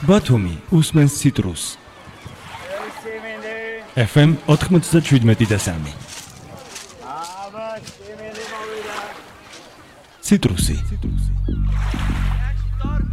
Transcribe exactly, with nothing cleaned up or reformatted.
ბათუმი უსმენს ციტრუს. ეფ ემ ოთხმოცდაშვიდმეტი და სამი. ციტრუსი.